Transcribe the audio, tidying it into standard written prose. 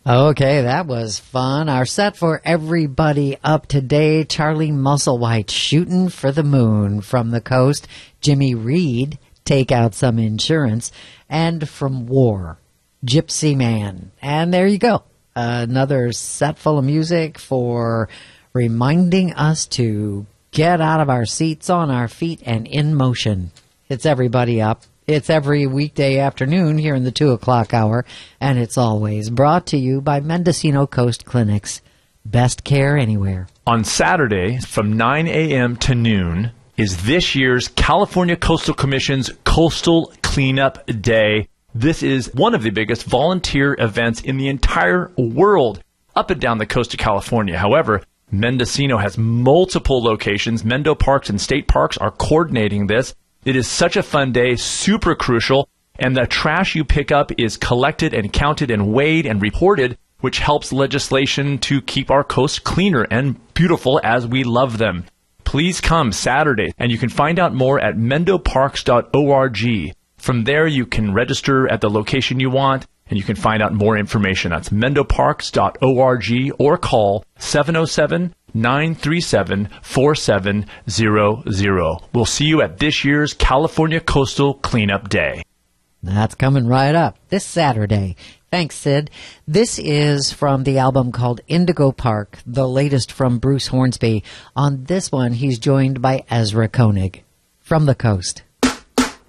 Okay, that was fun. Our set for everybody up today, Charlie Musselwhite, Shooting for the Moon. From the Coast, Jimmy Reed, Take Out Some Insurance. And from War, Gypsy Man. And there you go. Another set full of music for reminding us to get out of our seats, on our feet, and in motion. It's everybody up. It's every weekday afternoon here in the 2 o'clock hour, and it's always brought to you by Mendocino Coast Clinics. Best care anywhere. On Saturday, from 9 a.m. to noon, is this year's California Coastal Commission's Coastal Cleanup Day. This is one of the biggest volunteer events in the entire world, up and down the coast of California. However, Mendocino has multiple locations. Mendo Parks and State Parks are coordinating this. It is such a fun day, super crucial, and the trash you pick up is collected and counted and weighed and reported, which helps legislation to keep our coast cleaner and beautiful as we love them. Please come Saturday, and you can find out more at mendoparks.org. From there, you can register at the location you want, and you can find out more information. That's mendoparks.org or call 707-937-4700. We'll see you at this year's California Coastal Cleanup Day. That's coming right up this Saturday. Thanks, Sid. This is from the album called Indigo Park, the latest from Bruce Hornsby. On this one, he's joined by Ezra Koenig. From the Coast.